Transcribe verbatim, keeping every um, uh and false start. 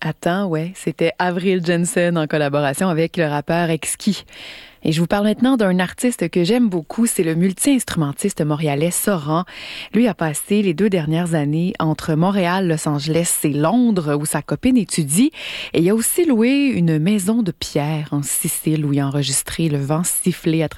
Attends, ouais, c'était Avril Jensen en collaboration avec le rappeur Exquis. Et je vous parle maintenant d'un artiste que j'aime beaucoup, c'est le multi-instrumentiste montréalais Soran. Lui a passé les deux dernières années entre Montréal, Los Angeles et Londres, où sa copine étudie. Et il a aussi loué une maison de pierre en Sicile, où il a enregistré Le vent sifflé à travers